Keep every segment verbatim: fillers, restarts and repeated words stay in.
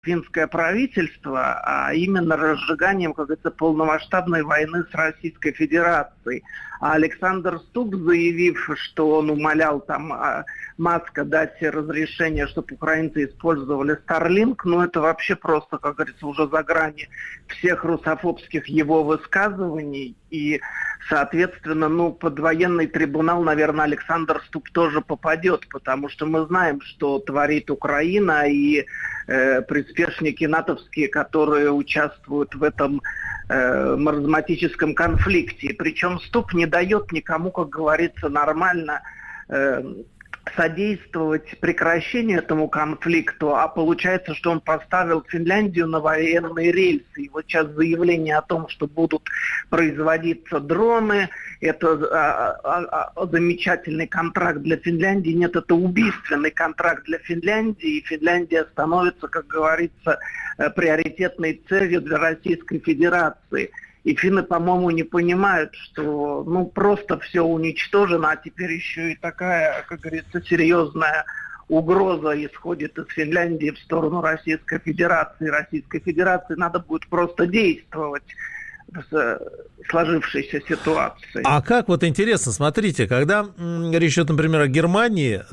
финское правительство, а именно разжиганием, как говорится, полномасштабной войны с Российской Федерацией. А Александр Ступп, заявив, что он умолял там Маска дать разрешение, чтобы украинцы использовали Starlink, ну это вообще просто, как говорится, уже за грани всех русофобских его высказываний. И, соответственно, ну, под военный трибунал, наверное, Александр Ступп тоже попадет, потому что мы знаем, что творит Украина, и э, приспешники натовские, которые участвуют в этом э, маразматическом конфликте. Причем Ступп не дает никому, как говорится, нормально э, содействовать прекращению этому конфликту, а получается, что он поставил Финляндию на военные рельсы. И вот сейчас заявление о том, что будут производиться дроны, это а, а, а, замечательный контракт для Финляндии. Нет, это убийственный контракт для Финляндии, и Финляндия становится, как говорится, приоритетной целью для Российской Федерации. И финны, по-моему, не понимают, что ну просто все уничтожено, а теперь еще и такая, как говорится, серьезная угроза исходит из Финляндии в сторону Российской Федерации. Российской Федерации надо будет просто действовать в сложившейся ситуации. А как, вот интересно, смотрите, когда речь идет, например, о Германии,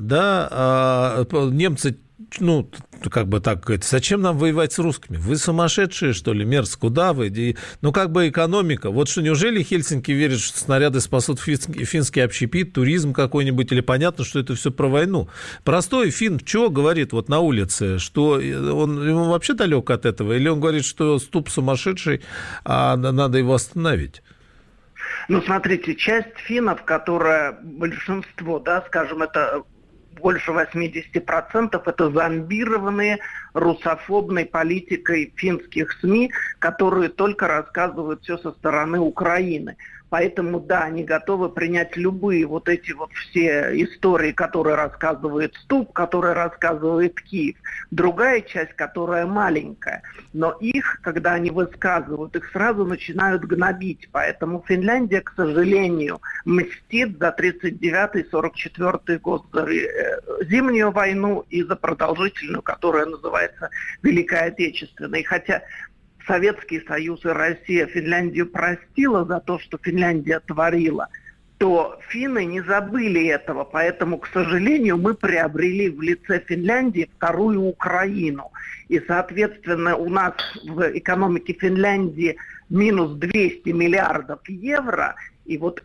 да, немцы, ну, как бы так говорить, зачем нам воевать с русскими? Вы сумасшедшие, что ли, мерз, куда вы? Ну, как бы экономика. Вот что, неужели Хельсинки верят, что снаряды спасут финский, финский общепит, туризм какой-нибудь, или понятно, что это все про войну? Простой финн что говорит вот на улице, что он ему вообще далек от этого, или он говорит, что Ступп сумасшедший, а надо его остановить? Ну, смотрите, часть финнов, которая большинство, да, скажем, это больше восемьдесят процентов, это зомбированные русофобной политикой финских СМИ, которые только рассказывают все со стороны Украины. Поэтому, да, они готовы принять любые вот эти вот все истории, которые рассказывает Ступп, которые рассказывает Киев. Другая часть, которая маленькая. Но их, когда они высказывают, их сразу начинают гнобить. Поэтому Финляндия, к сожалению, мстит за тридцать девятый — сорок четвёртый год, за зимнюю войну и за продолжительную, которая называется Великой Отечественной. Хотя Советский Союз и Россия Финляндию простила за то, что Финляндия творила, то финны не забыли этого. Поэтому, к сожалению, мы приобрели в лице Финляндии вторую Украину. И, соответственно, у нас в экономике Финляндии минус двести миллиардов евро, и вот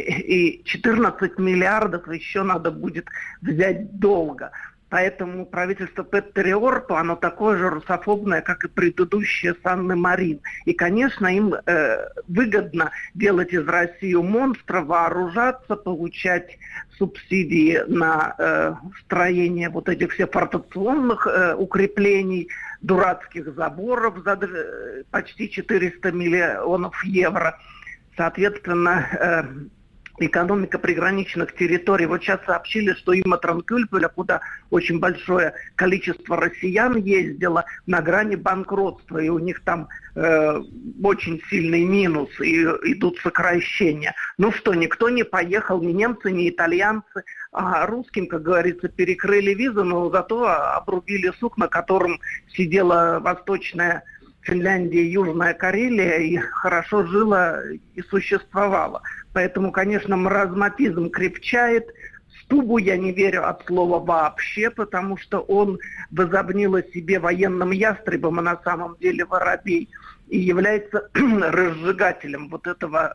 и четырнадцать миллиардов еще надо будет взять долго. Поэтому правительство Петтери Орпо, оно такое же русофобное, как и предыдущее Санны Марин. И, конечно, им э, выгодно делать из России монстра, вооружаться, получать субсидии на э, строение вот этих всех фортификационных э, укреплений, дурацких заборов за э, почти четыреста миллионов евро. Соответственно, э, экономика приграничных территорий. Вот сейчас сообщили, что Иматранкюльпеля, куда очень большое количество россиян ездило, на грани банкротства. И у них там э, очень сильный минус, и идут сокращения. Ну что, никто не поехал, ни немцы, ни итальянцы. А русским, как говорится, перекрыли визу, но зато обрубили сук, на котором сидела восточная Финляндия, Южная Карелия, и хорошо жила и существовала. Поэтому, конечно, маразматизм крепчает. Ступпу я не верю от слова вообще, потому что он возомнил о себе военным ястребом, а на самом деле воробей, и является разжигателем вот этого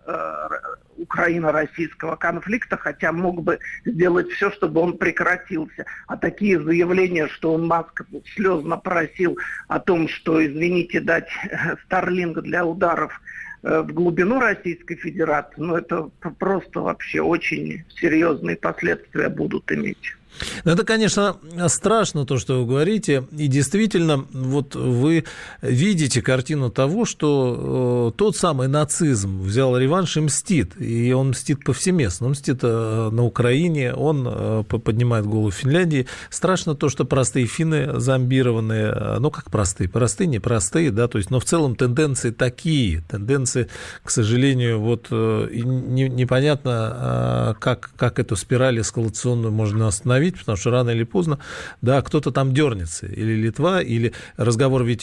э, украино-российского конфликта, хотя мог бы сделать все, чтобы он прекратился. А такие заявления, что он Маска слезно просил о том, что, извините, дать Starlink для ударов в глубину Российской Федерации, ну это просто вообще очень серьезные последствия будут иметь. Ну, это, конечно, страшно, то, что вы говорите, и действительно, вот вы видите картину того, что э, тот самый нацизм взял реванш и мстит, и он мстит повсеместно, он мстит э, на Украине, он э, поднимает голову в Финляндии. Страшно то, что простые финны зомбированные, э, ну, как простые, простые, непростые, да, то есть, но в целом тенденции такие, тенденции, к сожалению, вот э, не, непонятно, э, как, как эту спираль эскалационную можно остановить. остановить, потому что рано или поздно, да, кто-то там дернется, или Литва, или разговор ведь